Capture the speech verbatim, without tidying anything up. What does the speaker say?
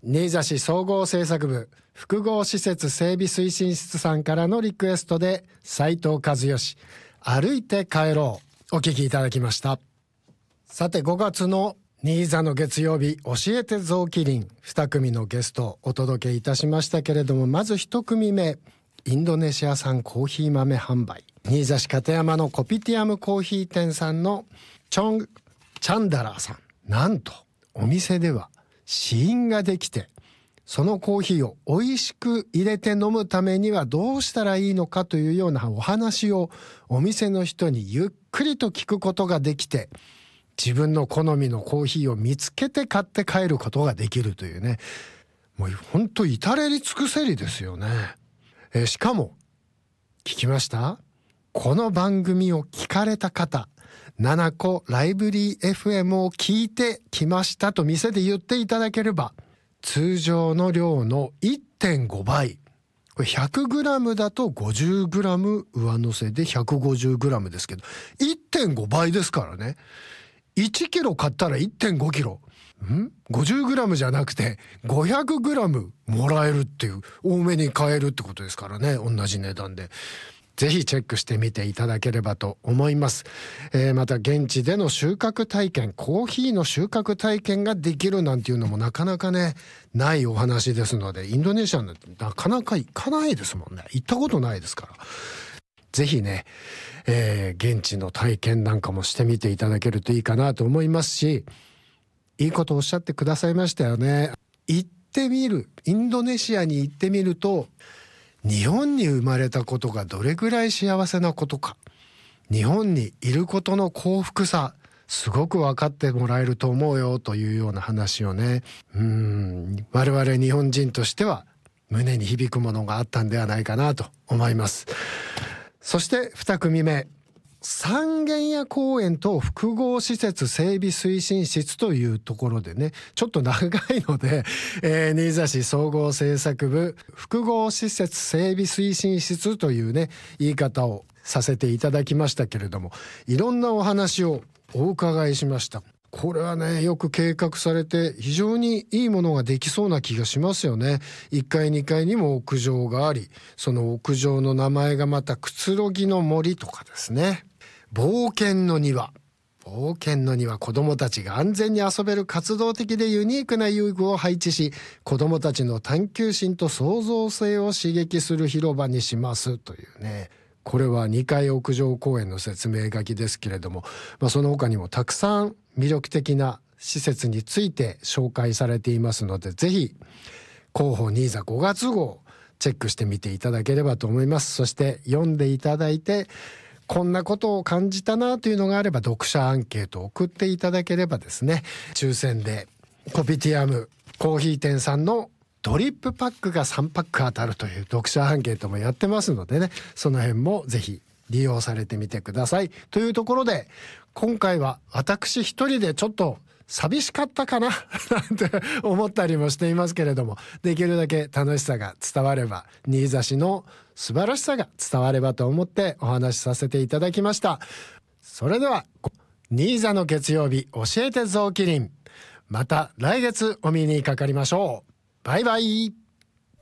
新座市総合政策部複合施設整備推進室さんからのリクエストで斉藤和義歩いて帰ろうお聞きいただきました。さてごがつの新座の月曜日、教えて臓器林に組のゲストをお届けいたしましたけれども、まずいち組目、インドネシア産コーヒー豆販売、新座市片山のコピティアムコーヒー店さんのチョン・チャンダラーさん、なんとお店では試飲ができて、そのコーヒーを美味しく入れて飲むためにはどうしたらいいのかというようなお話をお店の人にゆっくりと聞くことができて、自分の好みのコーヒーを見つけて買って帰ることができるというね、もう本当至れり尽くせりですよね。えしかも聞きました？この番組を聞かれた方、ななこライブリー エフエム を聞いてきましたと店で言っていただければ、通常の量の いってんご 倍、これ ひゃくグラム だと ごじゅうグラム 上乗せで ひゃくごじゅうグラム ですけど いってんご 倍ですからね。いちキロ買ったら いってんごキロ、ん ごじゅうグラム じゃなくて ごひゃくグラム もらえるっていう、多めに買えるってことですからね、同じ値段で。ぜひチェックしてみていただければと思います。えー、また現地での収穫体験、コーヒーの収穫体験ができるなんていうのもなかなかねないお話ですので、インドネシアなんてなかなか行かないですもんね。行ったことないですから、ぜひね、えー、現地の体験なんかもしてみていただけるといいかなと思いますし、いいことをおっしゃってくださいましたよね。行ってみる、インドネシアに行ってみると、日本に生まれたことがどれぐらい幸せなことか、日本にいることの幸福さ、すごく分かってもらえると思うよというような話をね、うーん我々日本人としては胸に響くものがあったんではないかなと思います。そしてに組目、三軒屋公園と複合施設整備推進室というところでね、ちょっと長いので、えー、新座市総合政策部複合施設整備推進室というね言い方をさせていただきましたけれども、いろんなお話をお伺いしました。これはねよく計画されて非常にいいものができそうな気がしますよね。いっかいにかいにも屋上があり、その屋上の名前がまたくつろぎの森とかですね、冒険の庭、冒険の庭、子どもたちが安全に遊べる活動的でユニークな遊具を配置し、子どもたちの探求心と創造性を刺激する広場にしますというね、これはにかい屋上公園の説明書きですけれども、まあ、その他にもたくさん魅力的な施設について紹介されていますので、ぜひ広報新座ごがつ号チェックしてみていただければと思います。そして読んでいただいて、こんなことを感じたなというのがあれば読者アンケートを送っていただければですね、抽選でコピティアムコーヒー店さんのドリップパックがさんパック当たるという読者アンケートもやってますのでね、その辺もぜひ利用されてみてくださいというところで、今回は私一人でちょっと寂しかったかななんて思ったりもしていますけれども、できるだけ楽しさが伝われば、新座市の素晴らしさが伝わればと思ってお話しさせていただきました。それでは新座の月曜日、教えて臓器林、また来月お見にかかりましょう。バイバイ。